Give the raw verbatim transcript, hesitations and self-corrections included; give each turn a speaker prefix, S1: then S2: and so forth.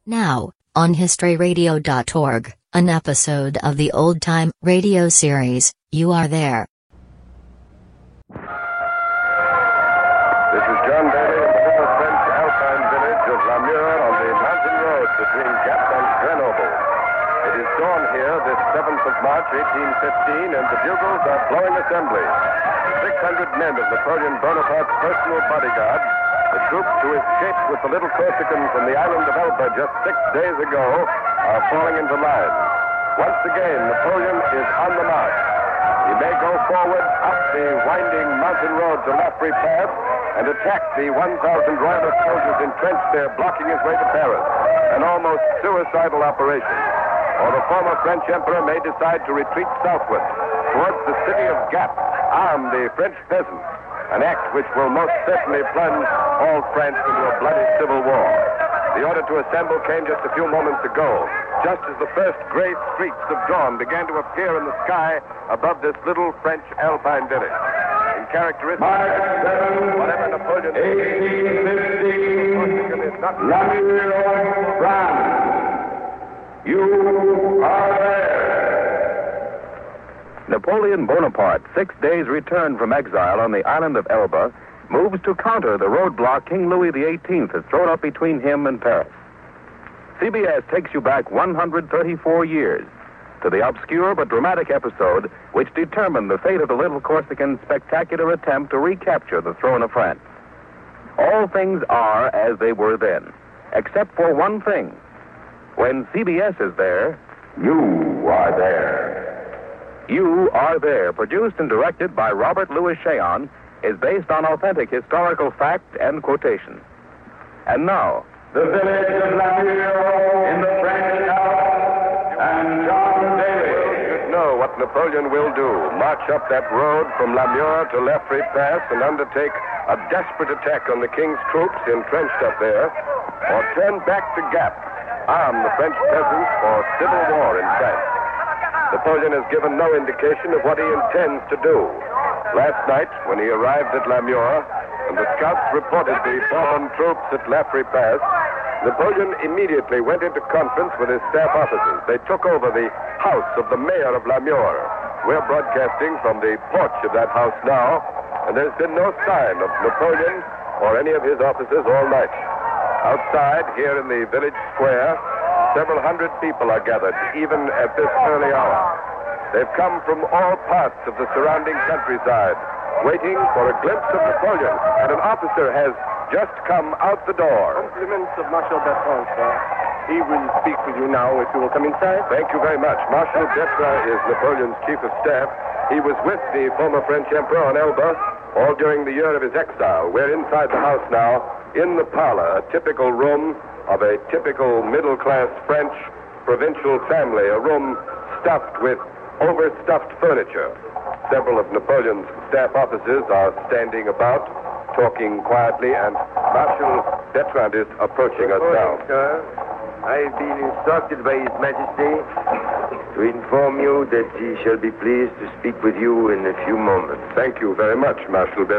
S1: Now, on history radio dot org, an episode of the Old Time Radio series, You Are There.
S2: This is John Daly in the little French alpine village of La Mure on the mountain road between Gap and Grenoble. It is dawn here this seventh of March, eighteen fifteen, and the bugles are blowing assembly. six hundred men of Napoleon Bonaparte's personal bodyguard, the troops who escaped with the little Corsican from the island of Elba just six days ago, are falling into line. Once again, Napoleon is on the march. He may go forward up the winding mountain road to Lafri Pass and attack the one thousand royalist soldiers entrenched there, blocking his way to Paris, an almost suicidal operation. Or the former French emperor may decide to retreat southward towards the city of Gap, arm the French peasants, an act which will most certainly plunge all France into a bloody civil war. The order to assemble came just a few moments ago, just as the first gray streaks of dawn began to appear in the sky above this little French alpine village. In characteristic, whatever Napoleon
S3: eighteen fifteen, La Mure, France. You are there.
S2: Napoleon Bonaparte, six days returned from exile on the island of Elba, moves to counter the roadblock King Louis the eighteenth has thrown up between him and Paris. C B S takes you back one hundred thirty-four years to the obscure but dramatic episode which determined the fate of the little Corsican's spectacular attempt to recapture the throne of France. All things are as they were then, except for one thing. When C B S is there,
S3: You are there.
S2: You Are There, produced and directed by Robert Louis Cheon, is based on authentic historical fact and quotation. And now,
S3: The village of La Mure in the French Alps and John Daly.
S2: should know what Napoleon will do. March up that road from La Mure to Lafri Pass and undertake a desperate attack on the king's troops entrenched up there, or turn back to Gap, arm the French peasants for civil war in France. Napoleon has given no indication of what he intends to do. Last night, when he arrived at La Mure, and the scouts reported the fallen troops at Lafri Pass, Napoleon immediately went into conference with his staff officers. They took over the house of the mayor of La Mure. We're broadcasting from the porch of that house now, and there's been no sign of Napoleon or any of his officers all night. Outside, here in the village square, several hundred people are gathered, even at this early hour. They've come from all parts of the surrounding countryside, waiting for a glimpse of Napoleon, and an officer has just come out the door.
S4: Compliments of Marshal Bertrand, sir. He will speak with you now, if you will come inside.
S2: Thank you very much. Marshal Bertrand is Napoleon's chief of staff. He was with the former French emperor on Elba all during the year of his exile. We're inside the house now, in the parlor, a typical room of a typical middle-class French provincial family, a room stuffed with overstuffed furniture. Several of Napoleon's staff officers are standing about, talking quietly, and Marshal Bertrand is approaching us now.
S5: Sir, I've been instructed by His Majesty to inform you that he shall be pleased to speak with you in a few moments.
S2: Thank you very much, Marshal Bertrand.